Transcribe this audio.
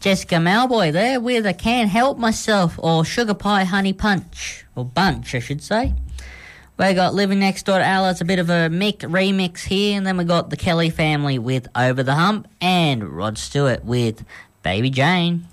Jessica Malboy there with I Can't Help Myself, or Sugar Pie Honey Punch, or Bunch I should say. We got Living Next Door to Alice, a bit of a remix here, and then we got the Kelly Family with Over the Hump, and Rod Stewart with Baby Jane.